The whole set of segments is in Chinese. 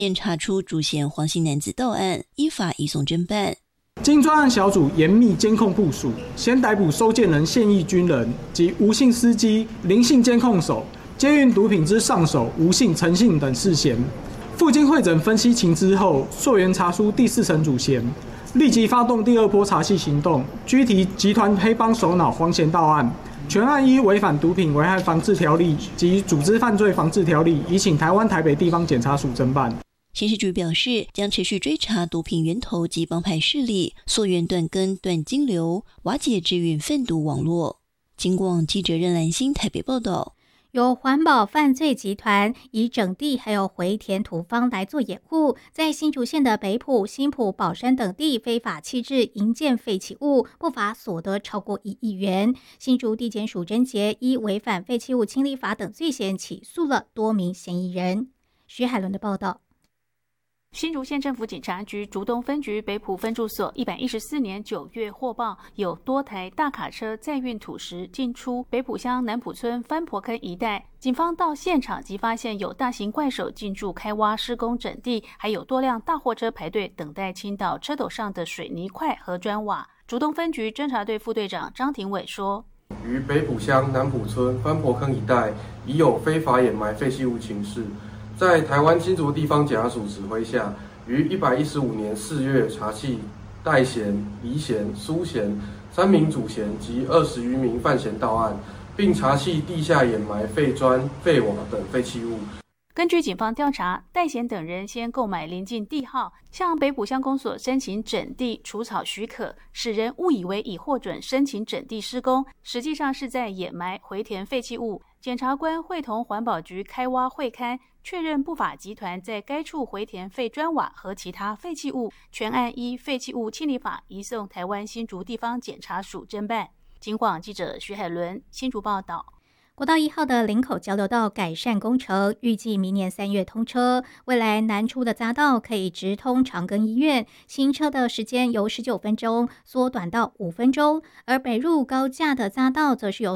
验查出主嫌黄姓男子到案，依法移送侦办。 经专案小组严密监控部署，先逮捕收件人现役军人及吴姓司机、林姓监控手、接运毒品之上手吴姓、陈姓等4嫌。附经会诊分析情资后，溯源查出第4层主嫌，立即发动第2波查缉行动，拘提集团黑帮首脑黄贤到案。全案依违反毒品危害防治条例及组织犯罪防治条例，移请台湾台北地方检察署侦办。 刑事局表示，将持续追查毒品源头及帮派势力，溯源断根、断金流，瓦解制运贩毒网络。警广记者任兰心台北报道。 有环保犯罪集团以整地还有回填土方来做掩护，在新竹县的北埔、新埔、宝山等地非法弃置营建废弃物，不法所得超过1亿元。新竹地检署侦结依违反废弃物清理法等罪嫌起诉了多名嫌疑人。徐海伦的报道。 新竹县政府警察局竹东分局北埔分驻所114年9月获报，有多台大卡车载运土石进出北埔乡南埔村番婆坑一带。警方到现场即发现有大型怪手进驻开挖施工整地，还有多辆大货车排队等待倾倒车斗上的水泥块和砖瓦。竹东分局侦查队副队长张廷伟说， 于北埔乡南埔村番婆坑一带已有非法掩埋废弃物情事，在台湾新竹地方检察署指挥下，于115年4月查缉戴嫌、黎嫌、苏嫌3名主嫌及20余名犯嫌到案，并查缉地下掩埋废砖、废瓦等废弃物。 根据警方调查，戴贤等人先购买邻近地号，向北埔乡公所申请整地除草许可，使人误以为已获准申请整地施工，实际上是在掩埋回填废弃物。检察官会同环保局开挖会勘，确认不法集团在该处回填废砖瓦和其他废弃物，全案依废弃物清理法移送台湾新竹地方检察署侦办。警广记者徐海伦新竹报道。 国道1号的林口交流道改善工程预计明年3月通车，未来南出的匝道可以直通长庚医院，行车的时间由19分钟缩短到5分钟，而北入高架的匝道则是由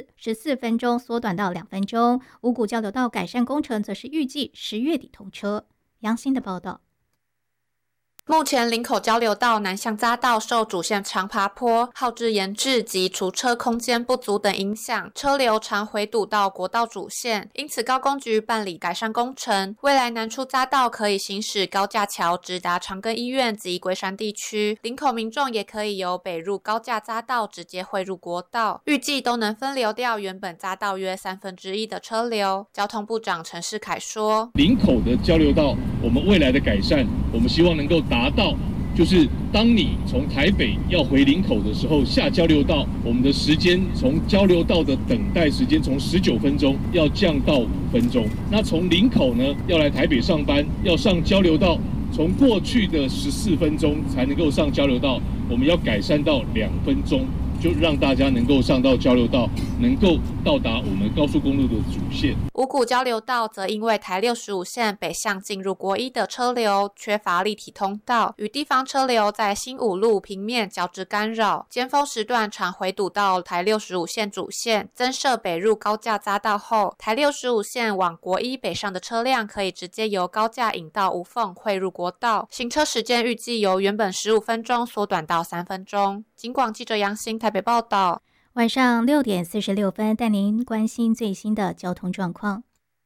14分钟缩短到2分钟。五股交流道改善工程则是预计10月底通车。杨欣的报道。 目前林口交流道南向匝道受主线长爬坡、耗资延滞及除车空间不足等影响，车流常回堵到国道主线，因此高工局办理改善工程，未来南出匝道可以行驶高架桥直达长庚医院及龟山地区，林口民众也可以由北入高架匝道直接汇入国道，预计都能分流掉原本匝道约1/3的车流。交通部长陈世凯说， 林口的交流道我们未来的改善，我们希望能够达到，就是当你从台北要回林口的时候，下交流道，我们的时间从交流道的等待时间从19分钟要降到5分钟。那从林口呢要来台北上班，要上交流道，从过去的14分钟才能够上交流道，我们要改善到2分钟，就让大家能够上到交流道，能够到达我们高速公路的主线。 五股交流道则因为台65线北向进入国一的车流缺乏立体通道，与地方车流在新五路平面交织干扰，尖峰时段常回堵到台65线主线。增设北入高架匝道后，台65线往国一北上的车辆可以直接由高架引道无缝汇入国道，行车时间预计由原本15分钟缩短到3分钟。警广记者杨欣台北报道。 晚上6点46分，带您关心最新的交通状况。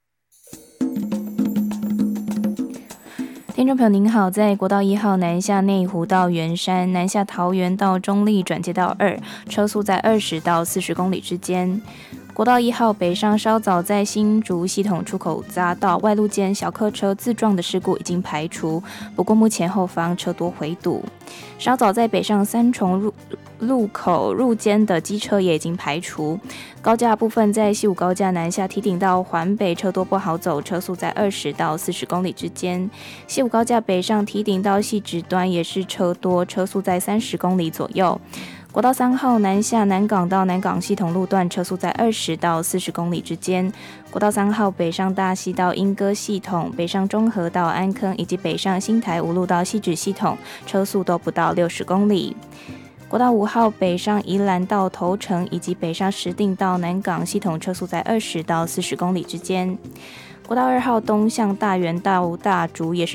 听众朋友您好，在国道1号南下内湖到圆山，南下桃园到中立转接道2，车速在20到40公里之间。国道1号北上稍早在新竹系统出口匝道外路间小客车自撞的事故已经排除，不过目前后方车多回堵。稍早在北上三重路口入间的机车也已经排除。高架部分在西武高架南下堤顶到环北车多不好走，车速在20到40公里之间。西武高架北上堤顶到汐止端也是车多，车速在30公里左右。国道3号南下南港到南港系统路段，车速在20到40公里之间。国道3号北上大溪到莺歌系统，北上中和到安坑，以及北上新台五路到汐止系统，车速都不到60公里。国道5号北上宜兰到头城，以及北上石碇到南港系统，车速在20到40公里之间。 国道2号东向大园到大竹也是